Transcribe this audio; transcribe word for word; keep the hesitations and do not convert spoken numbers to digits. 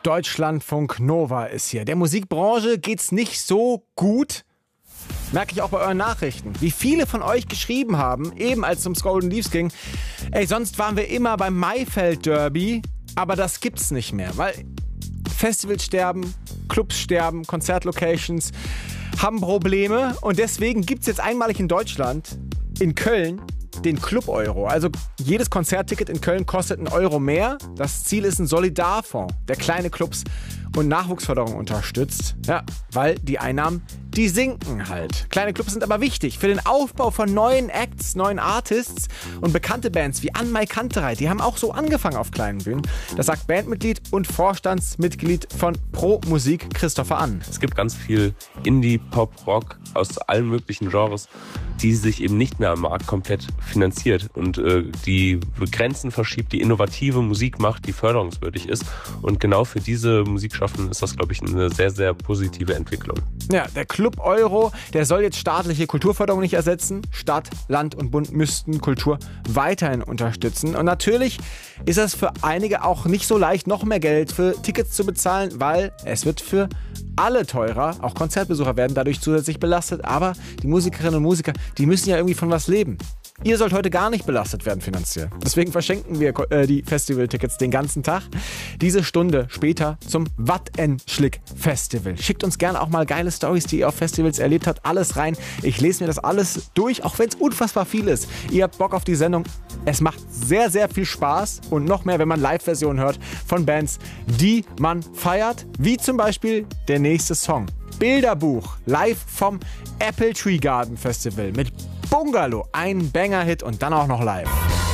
Deutschlandfunk Nova ist hier. Der Musikbranche geht's nicht so gut. Merke ich auch bei euren Nachrichten. Wie viele von euch geschrieben haben, eben als es ums Golden Leaves ging. Ey, sonst waren wir immer beim Maifeld Derby, aber das gibt's nicht mehr. Weil Festivals sterben, Clubs sterben, Konzertlocations haben Probleme. Und deswegen gibt's jetzt einmalig in Deutschland, in Köln, den Club Euro. Also jedes Konzertticket in Köln kostet einen Euro mehr. Das Ziel ist ein Solidarfonds, der kleine Clubs und Nachwuchsförderung unterstützt. Ja, weil die Einnahmen, die sinken halt. Kleine Clubs sind aber wichtig für den Aufbau von neuen Acts, neuen Artists und bekannte Bands wie Anmai Kanterei. Die haben auch so angefangen auf kleinen Bühnen. Das sagt Bandmitglied und Vorstandsmitglied von Pro Musik Christopher An. Es gibt ganz viel Indie, Pop, Rock aus allen möglichen Genres, die sich eben nicht mehr am Markt komplett finanziert und äh, die Grenzen verschiebt, die innovative Musik macht, die förderungswürdig ist. Und genau für diese Musikschaffenden ist das, glaube ich, eine sehr, sehr positive Entwicklung. Ja, der Club Euro, der soll jetzt staatliche Kulturförderung nicht ersetzen. Stadt, Land und Bund müssten Kultur weiterhin unterstützen. Und natürlich ist es für einige auch nicht so leicht, noch mehr Geld für Tickets zu bezahlen, weil es wird für alle teurer. Auch Konzertbesucher werden dadurch zusätzlich belastet. Aber die Musikerinnen und Musiker, die müssen ja irgendwie von was leben. Ihr sollt heute gar nicht belastet werden finanziell. Deswegen verschenken wir äh, die Festivaltickets den ganzen Tag. Diese Stunde später zum Wattenschlick Festival. Schickt uns gerne auch mal geile Storys, die ihr auf Festivals erlebt habt. Alles rein. Ich lese mir das alles durch, auch wenn es unfassbar viel ist. Ihr habt Bock auf die Sendung. Es macht sehr, sehr viel Spaß. Und noch mehr, wenn man Live-Versionen hört von Bands, die man feiert. Wie zum Beispiel der nächste Song. Bilderbuch, live vom Apple Tree Garden Festival mit Bungalow, ein Banger-Hit und dann auch noch live.